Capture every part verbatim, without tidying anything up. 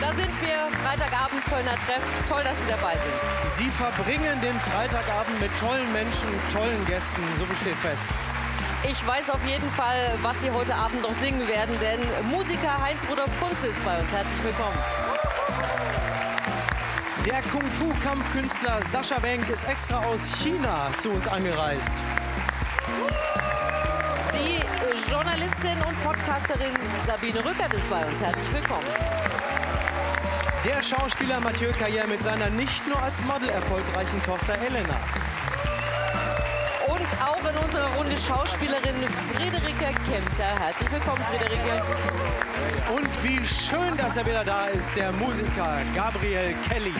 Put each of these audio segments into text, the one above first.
Da sind wir, Freitagabend Kölner Treff. Toll, dass Sie dabei sind. Sie verbringen den Freitagabend mit tollen Menschen, tollen Gästen, so viel steht fest. Ich weiß auf jeden Fall, was Sie heute Abend noch singen werden, denn Musiker Heinz-Rudolf Kunze ist bei uns. Herzlich willkommen. Der Kung-Fu-Kampfkünstler Sascha Wenk ist extra aus China zu uns angereist. Die Journalistin und Podcasterin Sabine Rückert ist bei uns. Herzlich willkommen. Der Schauspieler Mathieu Kayer mit seiner nicht nur als Model erfolgreichen Tochter Elena. Und auch in unserer Runde Schauspielerin Friederike Kempter. Herzlich willkommen, Friederike. Und wie schön, dass er wieder da ist, der Musiker Gabriel Kelly.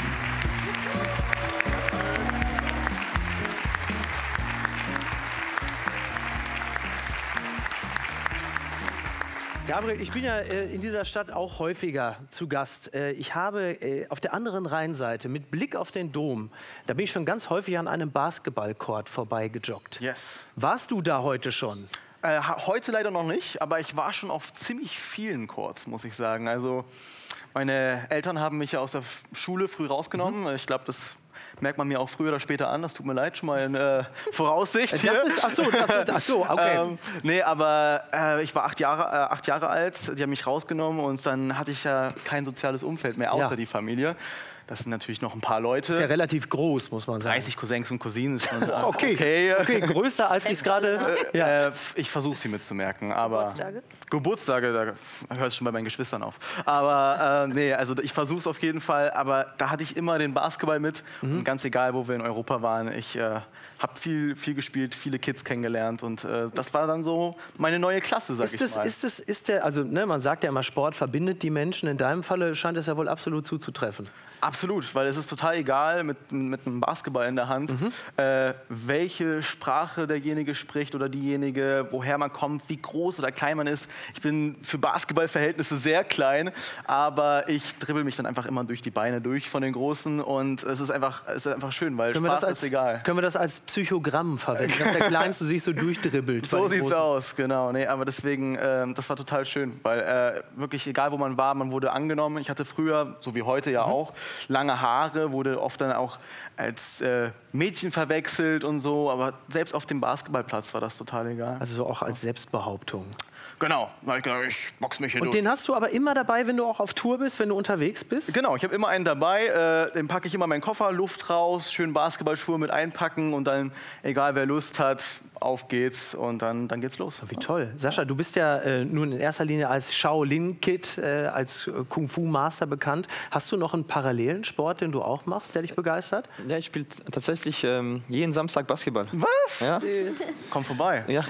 Gabriel, ich bin ja äh, in dieser Stadt auch häufiger zu Gast. Äh, ich habe äh, auf der anderen Rheinseite mit Blick auf den Dom, da bin ich schon ganz häufig an einem Basketballcourt vorbeigejoggt. Yes. Warst du da heute schon? Äh, heute leider noch nicht, aber ich war schon auf ziemlich vielen Courts, muss ich sagen. Also meine Eltern haben mich ja aus der Schule früh rausgenommen. Mhm. Ich glaube, das merkt man mir auch früher oder später an. Das tut mir leid, schon mal in äh, Voraussicht. Hier. Das ist, ach so, das ist, ach so, okay. ähm, nee, aber äh, ich war acht Jahre, äh, acht Jahre alt, die haben mich rausgenommen und dann hatte ich ja kein soziales Umfeld mehr, außer ja. die Familie. Das sind natürlich noch ein paar Leute. Ist ja relativ groß, muss man sagen. dreißig Cousins und Cousinen. Ist schon so, okay. Okay. okay, größer als ich es gerade... Äh, ja. äh, ich versuche sie mitzumerken, aber... Geburtstage? Geburtstage, da hört es schon bei meinen Geschwistern auf. Aber äh, nee, also ich versuche es auf jeden Fall. Aber da hatte ich immer den Basketball mit. Mhm. Und ganz egal, wo wir in Europa waren, ich äh, habe viel, viel gespielt, viele Kids kennengelernt. Und äh, das war dann so meine neue Klasse, sag ist ich das, mal. Ist das, ist der, also ne, man sagt ja immer, Sport verbindet die Menschen. In deinem Falle scheint es ja wohl absolut zuzutreffen. Absolut, weil es ist total egal mit, mit einem Basketball in der Hand, mhm. äh, welche Sprache derjenige spricht oder diejenige, woher man kommt, wie groß oder klein man ist. Ich bin für Basketballverhältnisse sehr klein, aber ich dribbel mich dann einfach immer durch die Beine durch von den Großen und es ist einfach, es ist einfach schön, weil können Spaß als, ist egal. Können wir das als Psychogramm verwenden, dass der Kleinste sich so durchdribbelt? So sieht's Großen. aus, genau. Nee, aber deswegen, äh, das war total schön, weil äh, wirklich egal, wo man war, man wurde angenommen. Ich hatte früher, so wie heute ja mhm. auch, lange Haare, wurde oft dann auch als äh, Mädchen verwechselt und so, aber selbst auf dem Basketballplatz war das total egal. Also auch als Selbstbehauptung. Genau, ich box mich hier Und durch. Den hast du aber immer dabei, wenn du auch auf Tour bist, wenn du unterwegs bist? Genau, ich habe immer einen dabei, äh, den packe ich immer in meinen Koffer, Luft raus, schön Basketballschuhe mit einpacken und dann, egal wer Lust hat, auf geht's und dann, dann geht's los. Wie toll. Sascha, du bist ja äh, nun in erster Linie als Shaolin-Kid, äh, als äh, Kung-Fu-Master bekannt. Hast du noch einen parallelen Sport, den du auch machst, der dich begeistert? Ja, ich spiele tatsächlich ähm, jeden Samstag Basketball. Was? Ja. Süß. Komm vorbei. Ja.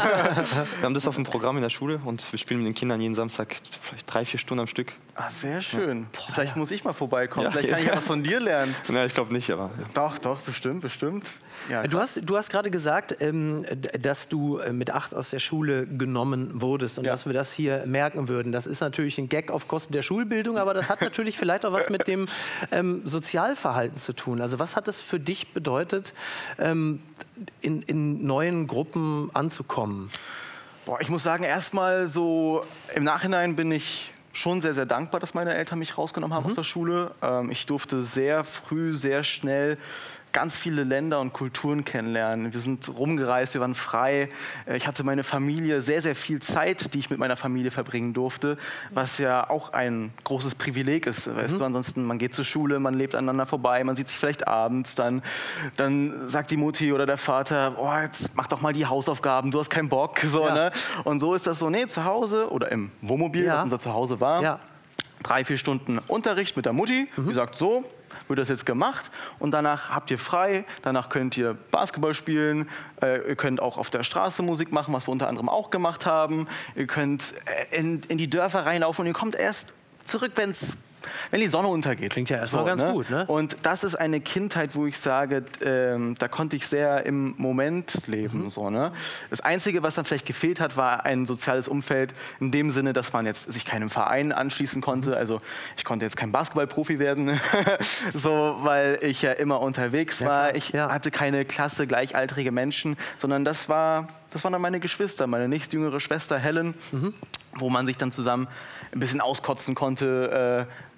Wir haben das auf dem Programm in der Schule und wir spielen mit den Kindern jeden Samstag vielleicht drei, vier Stunden am Stück. Ah, sehr schön. Ja. Boah, Vielleicht ja. muss ich mal vorbeikommen. Ja, Vielleicht kann ich ja was von dir lernen. Na, ich glaube nicht, aber... Ja. Doch, doch, bestimmt, bestimmt. Ja, du hast, du hast gerade gesagt, ähm, dass du mit acht aus der Schule genommen wurdest und ja. dass wir das hier merken würden. Das ist natürlich ein Gag auf Kosten der Schulbildung, aber das hat natürlich vielleicht auch was mit dem ähm, Sozialverhalten zu tun. Also was hat es für dich bedeutet, ähm, in, in neuen Gruppen anzukommen? Boah, ich muss sagen, erstmal so im Nachhinein bin ich schon sehr, sehr dankbar, dass meine Eltern mich rausgenommen haben mhm. aus der Schule. Ähm, ich durfte sehr früh, sehr schnell ganz viele Länder und Kulturen kennenlernen. Wir sind rumgereist, wir waren frei. Ich hatte meine Familie, sehr, sehr viel Zeit, die ich mit meiner Familie verbringen durfte, was ja auch ein großes Privileg ist. Weißt mhm. du, ansonsten, man geht zur Schule, man lebt aneinander vorbei, man sieht sich vielleicht abends, dann, dann sagt die Mutti oder der Vater, oh, jetzt mach doch mal die Hausaufgaben, du hast keinen Bock. So, ja. ne? Und so ist das so, nee, zu Hause oder im Wohnmobil, ja. das unser Zuhause war, ja. drei, vier Stunden Unterricht mit der Mutti, mhm. die sagt so, wird das jetzt gemacht und danach habt ihr frei, danach könnt ihr Basketball spielen, äh, ihr könnt auch auf der Straße Musik machen, was wir unter anderem auch gemacht haben, ihr könnt äh, in, in die Dörfer reinlaufen und ihr kommt erst zurück, wenn's wenn die Sonne untergeht. Klingt ja erstmal so, ganz ne? gut, ne? Und das ist eine Kindheit, wo ich sage, ähm, da konnte ich sehr im Moment leben. Mhm. So, ne? Das Einzige, was dann vielleicht gefehlt hat, war ein soziales Umfeld in dem Sinne, dass man jetzt sich keinem Verein anschließen konnte. Also ich konnte jetzt kein Basketballprofi werden, so, weil ich ja immer unterwegs ja, war. Ich ja. hatte keine Klasse gleichaltrige Menschen, sondern das war Das waren dann meine Geschwister, meine nächstjüngere Schwester Helen, mhm. wo man sich dann zusammen ein bisschen auskotzen konnte, äh,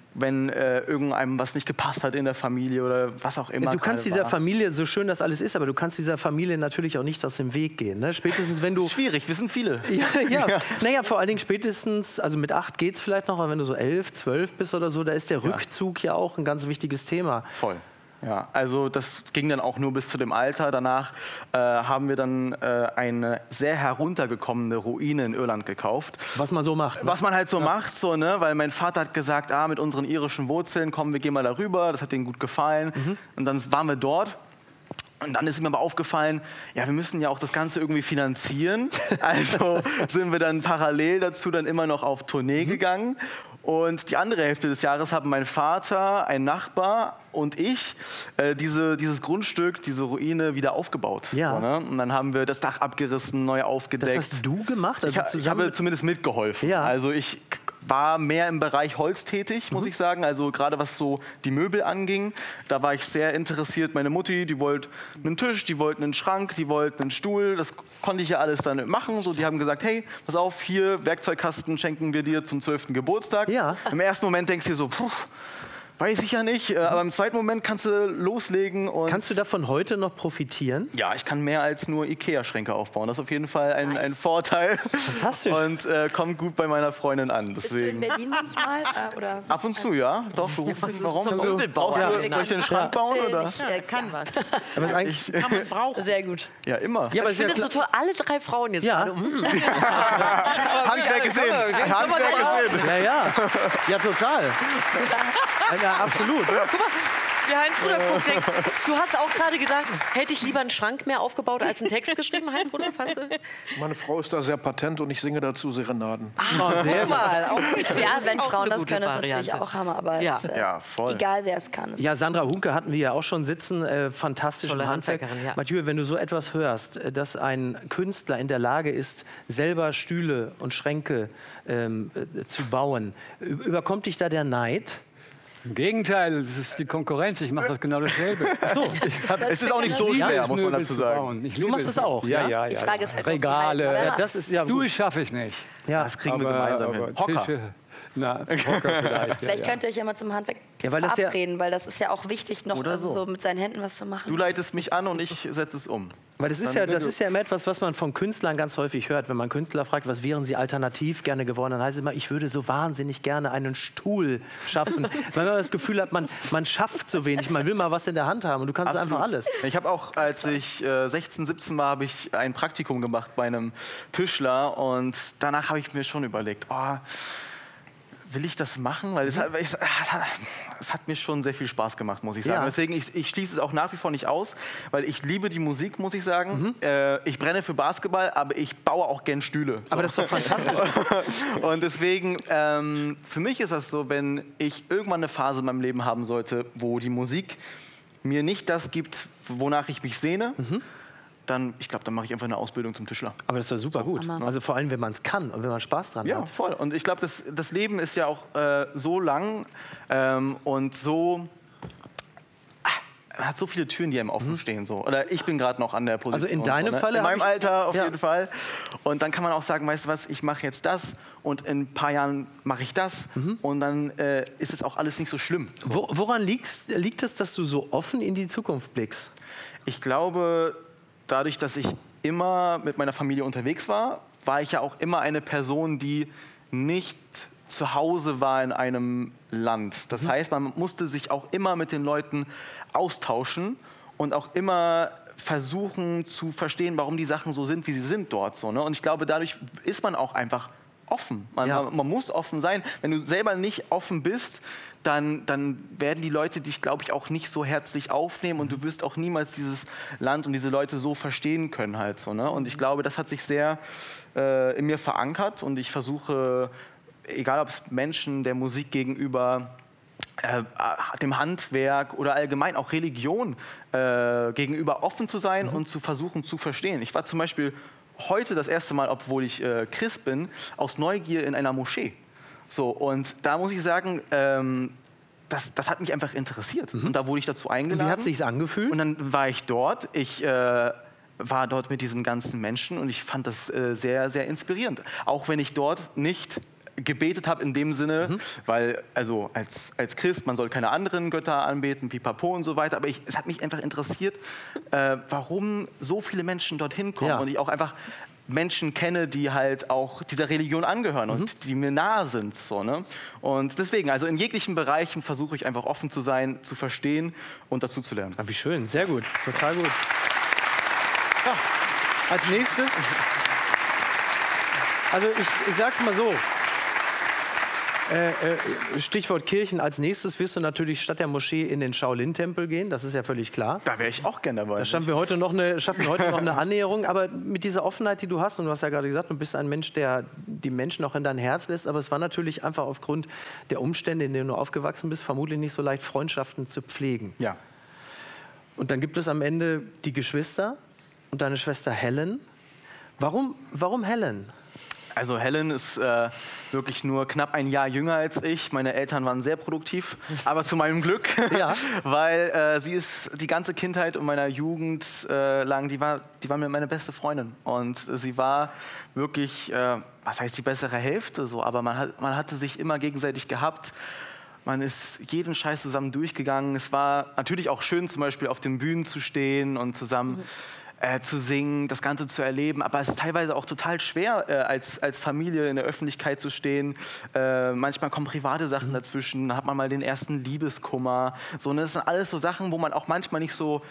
wenn äh, irgendeinem was nicht gepasst hat in der Familie oder was auch immer. Du kannst gerade dieser war. Familie, so schön das alles ist, aber du kannst dieser Familie natürlich auch nicht aus dem Weg gehen. Ne? Spätestens wenn du... Schwierig, wir sind viele. Ja, ja. Ja. Naja, vor allen Dingen spätestens, also mit acht geht es vielleicht noch, aber wenn du so elf, zwölf bist oder so, da ist der Rückzug ja auch ein ganz wichtiges Thema. Voll. Ja, also das ging dann auch nur bis zu dem Alter. Danach äh, haben wir dann äh, eine sehr heruntergekommene Ruine in Irland gekauft. Was man so macht. Ne? Was man halt so ja. macht, so, ne? Weil mein Vater hat gesagt, ah, mit unseren irischen Wurzeln, komm, wir gehen mal darüber. Das hat denen gut gefallen. Mhm. Und dann waren wir dort. Und dann ist mir aber aufgefallen, ja, wir müssen ja auch das Ganze irgendwie finanzieren. Also sind wir dann parallel dazu dann immer noch auf Tournee mhm. gegangen. Und die andere Hälfte des Jahres haben mein Vater, ein Nachbar und ich äh, diese, dieses Grundstück, diese Ruine wieder aufgebaut. Ja. So, ne? Und dann haben wir das Dach abgerissen, neu aufgedeckt. Das hast du gemacht? Also ich, ich habe zumindest mitgeholfen. Ja. Also ich war mehr im Bereich Holz tätig, muss mhm. ich sagen. Also gerade was so die Möbel anging, da war ich sehr interessiert. Meine Mutti, die wollte einen Tisch, die wollte einen Schrank, die wollte einen Stuhl. Das konnte ich ja alles dann machen. So, die haben gesagt, hey, pass auf, hier, Werkzeugkasten schenken wir dir zum zwölften Geburtstag. Ja. Im ersten Moment denkst du dir so, puh, weiß ich ja nicht, aber im zweiten Moment kannst du loslegen. Und kannst du davon heute noch profitieren? Ja, ich kann mehr als nur Ikea-Schränke aufbauen. Das ist auf jeden Fall ein, nice. ein Vorteil. Fantastisch. Und äh, kommt gut bei meiner Freundin an. Bist du in Berlin manchmal? Äh, oder? Ab und zu, ja. Doch, beruflich. Warum? So ein Also, Möbelbauer. brauchst du, Ja. soll ich den Schrank bauen? Oder? Ich äh, kann was. Aber es ist eigentlich, Kann man brauchen. Sehr gut. Ja, immer. ja, aber Ich ist ja finde es so klar- toll, alle drei Frauen jetzt Ja. gerade. Mm. Handwerk ist in. Handwerk ist in. Ja, ja. Ja, total. Ja, absolut. Wie Heinz Rudolph denkt, du hast auch gerade gedacht, hätte ich lieber einen Schrank mehr aufgebaut als einen Text geschrieben, Heinz Rudolph? Hast du? Meine Frau ist da sehr patent und ich singe dazu Serenaden. Ah, guck mal. Auch, Ja, wenn auch Frauen eine das gute können, ist natürlich Variante. auch Hammer. Aber Ja. es, äh, Ja, voll. egal, wer es kann. Ja, Sandra Hunke hatten wir ja auch schon sitzen, äh, fantastisch im Tolle Handwerk. Handwerkerin, ja. Mathieu, wenn du so etwas hörst, äh, dass ein Künstler in der Lage ist, selber Stühle und Schränke ähm, äh, zu bauen, ü- überkommt dich da der Neid? Im Gegenteil, das ist die Konkurrenz. Ich mache das genau dasselbe. So. Es ist auch nicht so schwer, muss man dazu sagen. Ich Du machst liebe es auch, Ja, ja? ja, ja. Die Frage ist halt, ob sie Regale. halten, oder? Ja, das ist ja gut. Stuhl schaffe ich nicht. Ja. Das kriegen wir gemeinsam hin. aber Hocker. Tische, na, Hocker vielleicht. Vielleicht ja, könnt ihr euch ja mal zum Handwerk Ja, weil das ja- verabreden, weil das ist ja auch wichtig, noch Oder also so. so mit seinen Händen was zu machen. Du leitest mich an und ich setze es um. Weil das ist ja, das ist ja immer etwas, was man von Künstlern ganz häufig hört. Wenn man Künstler fragt, was wären sie alternativ gerne geworden, dann heißt es immer, ich würde so wahnsinnig gerne einen Stuhl schaffen. Weil man das Gefühl hat, man, man schafft so wenig, man will mal was in der Hand haben und du kannst Absolut. einfach alles. Ich habe auch, als ich äh, sechzehn, siebzehn war, habe ich ein Praktikum gemacht bei einem Tischler und danach habe ich mir schon überlegt, oh, will ich das machen? Weil es hat, es, hat, es hat mir schon sehr viel Spaß gemacht, muss ich sagen. Ja. Deswegen, ich, ich schließe es auch nach wie vor nicht aus, weil ich liebe die Musik, muss ich sagen. Äh, ich brenne für Basketball, aber ich baue auch gern Stühle. Aber das ist doch fantastisch. Und deswegen, ähm, für mich ist das so, wenn ich irgendwann eine Phase in meinem Leben haben sollte, wo die Musik mir nicht das gibt, wonach ich mich sehne, dann, ich glaube, dann mache ich einfach eine Ausbildung zum Tischler. Aber das ist ja super gut. Also vor allem, wenn man es kann und wenn man Spaß dran Ja, hat. voll. Und ich glaube, das, das Leben ist ja auch äh, so lang ähm, und so... ah, Man hat so viele Türen, die einem offen stehen. So. Oder ich bin gerade noch an der Position. Also in deinem so, ne? Falle In meinem hab ich- Alter auf Ja. jeden Fall. Und dann kann man auch sagen, weißt du was, ich mache jetzt das und in ein paar Jahren mache ich das. Und dann äh, ist es auch alles nicht so schlimm. Wo, woran liegt's, liegt es, dass du so offen in die Zukunft blickst? Ich glaube, dadurch, dass ich immer mit meiner Familie unterwegs war, war ich ja auch immer eine Person, die nicht zu Hause war in einem Land. Das heißt, man musste sich auch immer mit den Leuten austauschen und auch immer versuchen zu verstehen, warum die Sachen so sind, wie sie sind dort. So, ne? Und ich glaube, dadurch ist man auch einfach offen. Man, Ja. man, man muss offen sein. Wenn du selber nicht offen bist, dann, dann werden die Leute dich, glaube ich, auch nicht so herzlich aufnehmen und du wirst auch niemals dieses Land und diese Leute so verstehen können halt so, ne? Und ich glaube, das hat sich sehr äh, in mir verankert und ich versuche, egal ob es Menschen der Musik gegenüber, äh, dem Handwerk oder allgemein auch Religion äh, gegenüber offen zu sein und zu versuchen zu verstehen. Ich war zum Beispiel heute das erste Mal, obwohl ich äh, Christ bin, aus Neugier in einer Moschee. So, und da muss ich sagen, ähm, das, das hat mich einfach interessiert. Und da wurde ich dazu eingeladen. Und wie hat es sich angefühlt? Und dann war ich dort. Ich äh, war dort mit diesen ganzen Menschen und ich fand das äh, sehr, sehr inspirierend. Auch wenn ich dort nicht gebetet habe in dem Sinne, mhm. weil also als, als Christ, man soll keine anderen Götter anbeten, pipapo und so weiter, aber ich, es hat mich einfach interessiert, äh, warum so viele Menschen dorthin kommen ja. und ich auch einfach Menschen kenne, die halt auch dieser Religion angehören mhm. und die mir nahe sind. So, ne? Und deswegen, also in jeglichen Bereichen versuche ich einfach offen zu sein, zu verstehen und dazu zu lernen. Ah, wie schön, sehr gut, total gut. Ja, als nächstes, also ich, ich sag's mal so, Äh, äh, Stichwort Kirchen. Als nächstes wirst du natürlich statt der Moschee in den Shaolin-Tempel gehen. Das ist ja völlig klar. Da wäre ich auch gerne dabei. Da schaffen wir heute noch eine, schaffen wir heute noch eine Annäherung. Aber mit dieser Offenheit, die du hast, und du hast ja gerade gesagt, du bist ein Mensch, der die Menschen auch in dein Herz lässt. Aber es war natürlich einfach aufgrund der Umstände, in denen du aufgewachsen bist, vermutlich nicht so leicht, Freundschaften zu pflegen. Ja. Und dann gibt es am Ende die Geschwister und deine Schwester Helen. Warum, warum Helen? Also Helen ist äh, wirklich nur knapp ein Jahr jünger als ich. Meine Eltern waren sehr produktiv, aber zu meinem Glück, ja. weil äh, sie ist die ganze Kindheit und meiner Jugend äh, lang, die war, die war mir meine beste Freundin. Und sie war wirklich, äh, was heißt die bessere Hälfte so, aber man, hat, man hatte sich immer gegenseitig gehabt. Man ist jeden Scheiß zusammen durchgegangen. Es war natürlich auch schön, zum Beispiel auf den Bühnen zu stehen und zusammen... Mhm. Äh, zu singen, das Ganze zu erleben. Aber es ist teilweise auch total schwer, äh, als, als Familie in der Öffentlichkeit zu stehen. Äh, manchmal kommen private Sachen dazwischen, da hat man mal den ersten Liebeskummer. So, und das sind alles so Sachen, wo man auch manchmal nicht so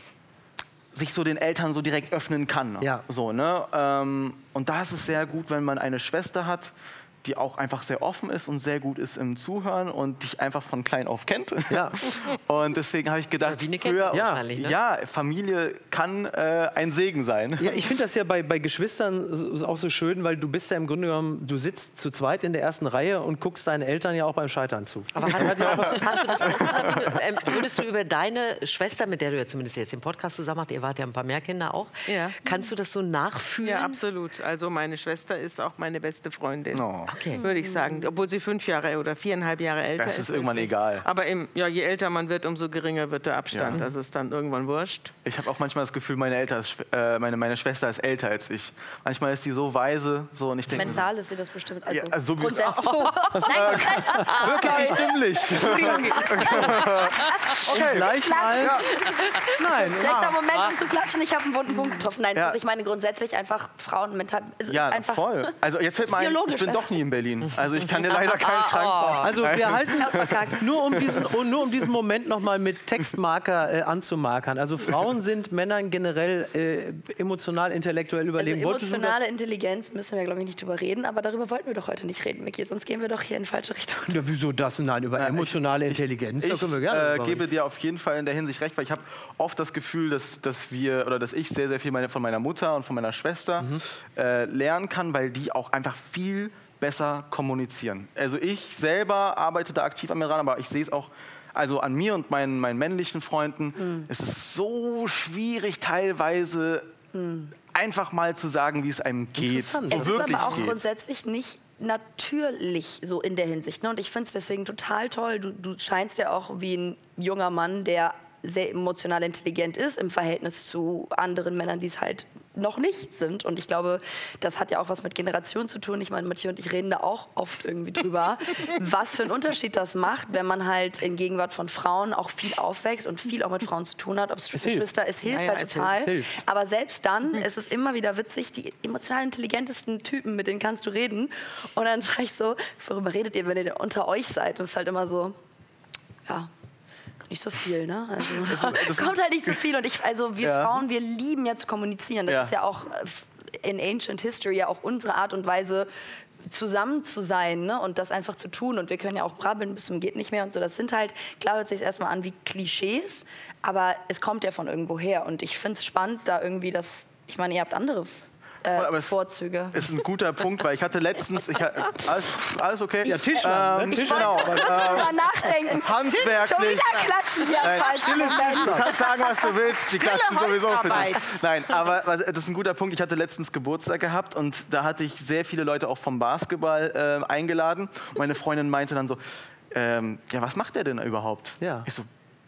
sich so den Eltern so direkt öffnen kann. Ja. So, ne? ähm, und da ist es sehr gut, wenn man eine Schwester hat, die auch einfach sehr offen ist und sehr gut ist im Zuhören und dich einfach von klein auf kennt. Ja. Und deswegen habe ich gedacht, früher, ja, ne? ja, Familie kann äh, ein Segen sein. Ja, ich finde das ja bei, bei Geschwistern auch so schön, weil du bist ja im Grunde genommen, du sitzt zu zweit in der ersten Reihe und guckst deinen Eltern ja auch beim Scheitern zu. Aber hast, hast du das auch zusammen, ähm, würdest du über deine Schwester, mit der du ja zumindest jetzt den Podcast zusammen macht, ihr wart ja ein paar mehr Kinder auch, ja. kannst du das so nachfühlen? Ja, absolut. Also meine Schwester ist auch meine beste Freundin. Oh. Okay. Würde ich sagen, obwohl sie fünf Jahre oder viereinhalb Jahre älter ist. Das ist irgendwann egal. Aber im, ja, je älter man wird, umso geringer wird der Abstand. Ja. Also ist dann irgendwann wurscht. Ich habe auch manchmal das Gefühl, meine, Eltern, äh, meine, meine Schwester ist älter als ich. Manchmal ist die so weise. So, und ich denke, mental ist sie das bestimmt. Also ja, also so grundsätzlich. Ach so, das, äh, wirklich stimmlich. Okay, gleich mal. Ja. Nein. Schlechter Moment, um zu klatschen. Ich habe einen wunden Punkt getroffen. Nein, ja. ich meine grundsätzlich einfach Frauen mental. Also ja, einfach voll. Also jetzt fällt mir ein, ich bin doch nie in Berlin. Also ich kann dir leider keinen Frank machen. Also wir halten nur um diesen, nur um diesen Moment noch mal mit Textmarker äh, anzumarkern. Also Frauen sind Männern generell äh, emotional, intellektuell überlegen. Also emotionale Intelligenz müssen wir, glaube ich, nicht drüber reden. Aber darüber wollten wir doch heute nicht reden, Micky. Sonst gehen wir doch hier in falsche Richtung. Ja, wieso das? Nein, über emotionale Intelligenz. Ich, da können wir gerne äh, gebe dir auf jeden Fall in der Hinsicht recht, weil ich habe oft das Gefühl, dass, dass wir oder dass ich sehr, sehr viel meine, von meiner Mutter und von meiner Schwester mhm. äh, lernen kann, weil die auch einfach viel besser kommunizieren. Also ich selber arbeite da aktiv an mir dran, aber ich sehe es auch also an mir und meinen, meinen männlichen Freunden. Mhm. Es ist so schwierig teilweise mhm. einfach mal zu sagen, wie es einem geht. So es wirklich ist aber auch geht. grundsätzlich nicht natürlich so in der Hinsicht. Ne? Und ich finde es deswegen total toll. Du, du scheinst ja auch wie ein junger Mann, der sehr emotional intelligent ist im Verhältnis zu anderen Männern, die es halt noch nicht sind. Und ich glaube, das hat ja auch was mit Generation zu tun. Ich meine, Matthias und ich reden da auch oft irgendwie drüber, was für einen Unterschied das macht, wenn man halt in Gegenwart von Frauen auch viel aufwächst und viel auch mit Frauen zu tun hat. Ob es Geschwister, es hilft ja, ja, halt es total. hilft. Aber selbst dann ist es immer wieder witzig, die emotional intelligentesten Typen, mit denen kannst du reden. Und dann sage ich so, worüber redet ihr, wenn ihr unter euch seid? Und es ist halt immer so, ja, nicht so viel, ne? Also, das ist, das kommt halt nicht so viel. Und ich, also wir ja. Frauen, wir lieben ja zu kommunizieren. Das ja. ist ja auch in Ancient History ja auch unsere Art und Weise, zusammen zu sein, ne? Und das einfach zu tun. Und wir können ja auch brabbeln bis zum geht nicht mehr und so. Das sind halt, klar hört sich erstmal an wie Klischees, aber es kommt ja von irgendwo her. Und ich finde es spannend, da irgendwie das, ich meine, ihr habt andere Äh, aber Vorzüge. Das ist ein guter Punkt, weil ich hatte letztens, ich hatte, alles, alles okay? Ja, Tisch. Ähm, Ich Tisch wollte genau. drüber nachdenken. Handwerklich. Schon wieder klatschen hier Nein, falsch. stilles Lied. Du kannst sagen, was du willst. Die klatschen sowieso für Holzarbeit. dich. Nein, aber was- das ist ein guter Punkt. Ich hatte letztens Geburtstag gehabt und da hatte ich sehr viele Leute auch vom Basketball äh, eingeladen. Und meine Freundin meinte dann so, ähm, ja, was macht der denn überhaupt? Ja. Ich so,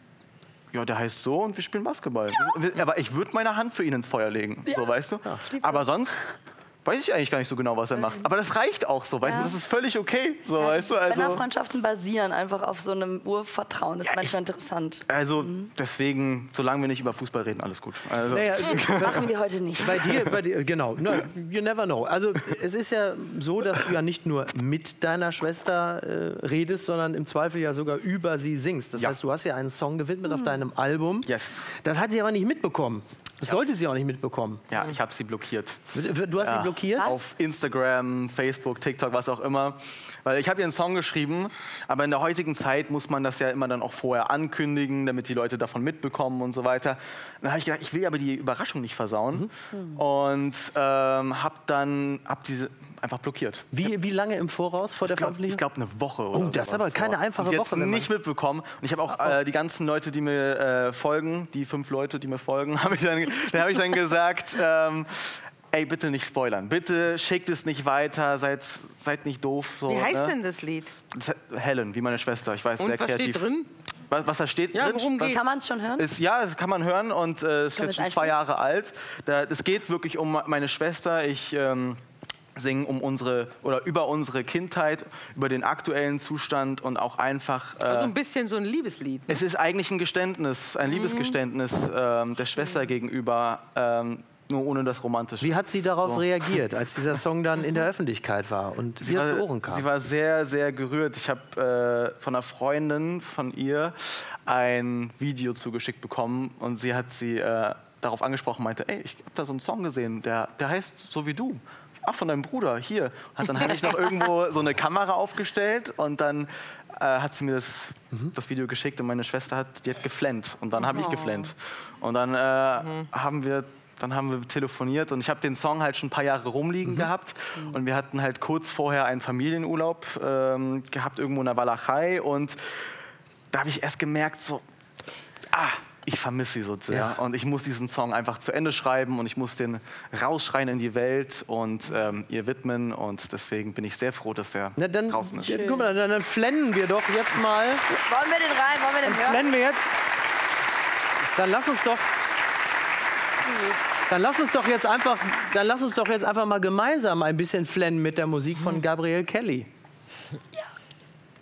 ja, der heißt so und wir spielen Basketball. Aber ich würde meine Hand für ihn ins Feuer legen, so weißt du. Aber sonst weiß ich eigentlich gar nicht so genau, was er macht. Aber das reicht auch so, weißt Ja. du, das ist völlig okay. So, Ja, weißt du, also, Männerfreundschaften basieren einfach auf so einem Urvertrauen. Das ist manchmal interessant. also deswegen, solange wir nicht über Fußball reden, alles gut. Also, Naja, Machen wir heute nicht. bei dir, bei dir, genau, no, you never know. Also es ist ja so, dass du ja nicht nur mit deiner Schwester äh, redest, sondern im Zweifel ja sogar über sie singst. Das Ja. heißt, du hast ja einen Song gewidmet auf deinem Album. Yes. Das hat sie aber nicht mitbekommen. Das sollte sie auch nicht mitbekommen. ja, ich habe sie blockiert. Du hast sie blockiert? Auf Instagram, Facebook, TikTok, was auch immer. Weil ich habe ihr einen Song geschrieben, aber in der heutigen Zeit muss man das ja immer dann auch vorher ankündigen, damit die Leute davon mitbekommen und so weiter. Dann habe ich gedacht, ich will aber die Überraschung nicht versauen. Mhm. Und ähm, habe dann hab diese einfach blockiert. Wie, wie lange im Voraus vor der Ich glaube, Veröffentlichung? glaub, eine Woche oder Oh, das ist sowas aber keine vor. einfache Und sie Woche, hat's wenn man- nicht mitbekommen. Und ich habe auch äh, die ganzen Leute, die mir äh, folgen, die fünf Leute, die mir folgen, habe ich dann, dann, hab ich dann gesagt, ähm, ey, bitte nicht spoilern. Bitte schickt es nicht weiter, seid, seid nicht doof. So, Wie heißt ne? denn das Lied? Das hat- Helen, wie meine Schwester. Ich weiß, Und sehr was kreativ. steht drin? Was, was da steht Ja, drin? worum was- geht's? Kann man es schon hören? Ist, ja, das kann man hören und äh, ist Können jetzt wir schon es zwei einspielen? Jahre alt. Da, es geht wirklich um meine Schwester. Ich ähm, singe um unsere oder über unsere Kindheit, über den aktuellen Zustand und auch einfach. Äh, Also ein bisschen so ein Liebeslied. es ist eigentlich ein Geständnis, ein Liebesgeständnis ähm, der Schwester gegenüber, ähm, nur ohne das Romantische. Wie hat sie darauf So. reagiert, als dieser Song dann in der Öffentlichkeit war und sie war, zu Ohren kam? sie war sehr, sehr gerührt. Ich habe äh, von einer Freundin von ihr ein Video zugeschickt bekommen und sie hat sie äh, darauf angesprochen, meinte, ey, ich habe da so einen Song gesehen, der, der heißt So wie du. Ach, von deinem Bruder, hier. Hat dann habe ich noch irgendwo so eine Kamera aufgestellt und dann äh, hat sie mir das, das Video geschickt und meine Schwester hat, die hat geflennt und dann habe ich geflennt. Und dann äh, haben wir Dann haben wir telefoniert und ich habe den Song halt schon ein paar Jahre rumliegen gehabt. Und wir hatten halt kurz vorher einen Familienurlaub ähm, gehabt, irgendwo in der Walachei. Und da habe ich erst gemerkt, so, ah, ich vermisse sie so sehr. Ja. Und ich muss diesen Song einfach zu Ende schreiben und ich muss den rausschreien in die Welt und ähm, ihr widmen. Und deswegen bin ich sehr froh, dass er Na, dann, draußen ist. ja, guck mal, dann, dann flennen wir doch jetzt mal. Wollen wir den rein? Wollen wir den hören? Flennen wir jetzt. Dann lass uns doch. Dann lass uns doch jetzt einfach, dann lass uns doch jetzt einfach mal gemeinsam ein bisschen flennen mit der Musik von Gabrielle Kelly. Ja.